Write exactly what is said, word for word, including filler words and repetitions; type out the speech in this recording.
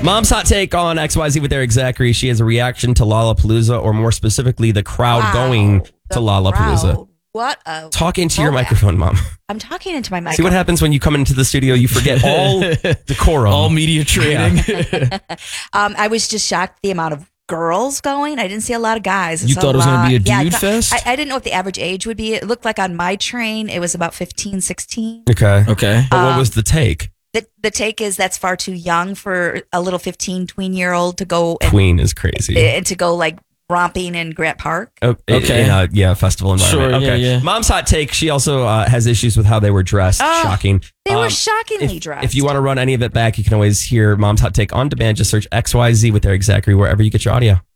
Mom's hot take on X Y Z with Eric Zachary. She has a reaction to Lollapalooza, or more specifically, the crowd Wow, going to the Lollapalooza. crowd. What a Talk into your throwback. microphone, Mom. I'm talking into my microphone. See what happens when you come into the studio, you forget all decorum. All media training. um, I was just shocked the amount of girls going. I didn't see a lot of guys. I You saw thought it was gonna lot- be a Yeah, I dude thought- fest? I, I didn't know what the average age would be. It looked like on my train, it was about fifteen, sixteen. Okay. Okay. But what Um, was the take? The, the take is that's far too young for a little fifteen, tween year old to go and, Queen is crazy. eh, to go like romping in Grant Park. Oh, Okay. In a, yeah, festival environment. Sure, yeah, okay. yeah. Mom's hot take. She also uh, has issues with how they were dressed. Oh, Shocking. They were Um, shockingly if, dressed. If you want to run any of it back, you can always hear Mom's hot take on demand. Just search X Y Z with Eric Zachary wherever you get your audio.